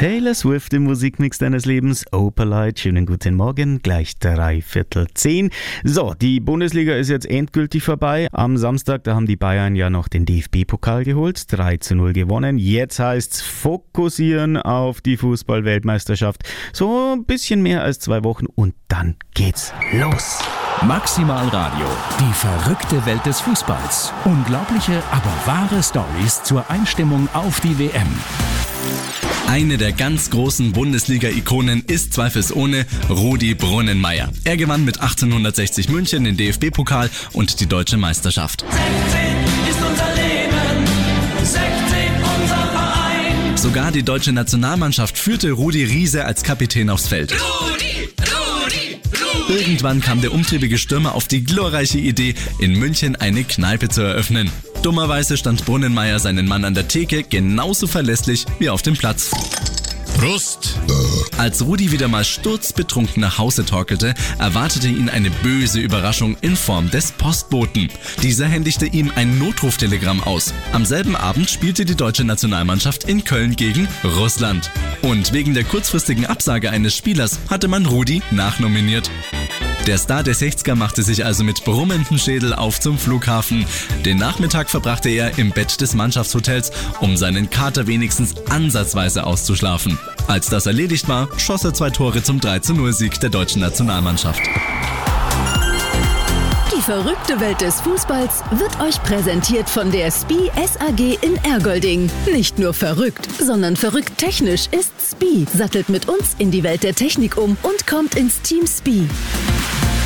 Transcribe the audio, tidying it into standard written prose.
Taylor Swift im Musikmix deines Lebens. Opalite, schönen guten Morgen, gleich 9:45. So, die Bundesliga ist jetzt endgültig vorbei. Am Samstag, da haben die Bayern ja noch den DFB-Pokal geholt, 3:0 gewonnen. Jetzt heißt's fokussieren auf die Fußball-Weltmeisterschaft. So ein bisschen mehr als 2 Wochen und dann geht's los. Maximal Radio, die verrückte Welt des Fußballs. Unglaubliche, aber wahre Storys zur Einstimmung auf die WM. Eine der ganz großen Bundesliga-Ikonen ist zweifelsohne Rudi Brunnemeyer. Er gewann mit 1860 München den DFB-Pokal und die Deutsche Meisterschaft. 16 ist unser Leben, 16 unser Verein. Sogar die deutsche Nationalmannschaft führte Rudi Riese als Kapitän aufs Feld. Rudi! Irgendwann kam der umtriebige Stürmer auf die glorreiche Idee, in München eine Kneipe zu eröffnen. Dummerweise stand Brunnemeyer seinen Mann an der Theke genauso verlässlich wie auf dem Platz. Prost! Als Rudi wieder mal sturzbetrunken nach Hause torkelte, erwartete ihn eine böse Überraschung in Form des Postboten. Dieser händigte ihm ein Notruftelegramm aus. Am selben Abend spielte die deutsche Nationalmannschaft in Köln gegen Russland. Und wegen der kurzfristigen Absage eines Spielers hatte man Rudi nachnominiert. Der Star der 60er machte sich also mit brummendem Schädel auf zum Flughafen. Den Nachmittag verbrachte er im Bett des Mannschaftshotels, um seinen Kater wenigstens ansatzweise auszuschlafen. Als das erledigt war, schoss er 2 Tore zum 3:0-Sieg der deutschen Nationalmannschaft. Die verrückte Welt des Fußballs wird euch präsentiert von der SPIE SAG in Ergolding. Nicht nur verrückt, sondern verrückt technisch ist SPIE. Sattelt mit uns in die Welt der Technik um und kommt ins Team SPIE.